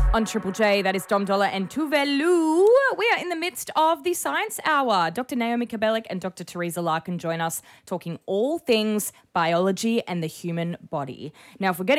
On Triple J, that is Dom Dollar and Tuvelu. We are in the midst of the Science Hour. Dr. Naomi Kabelik and Dr. Teresa Larkin join us talking all things biology and the human body. Now, if we're getting